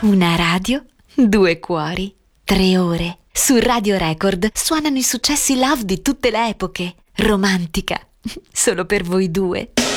Una radio, due cuori, 3 ore. Su Radio Record suonano i successi love di tutte le epoche. Romantica, solo per voi due.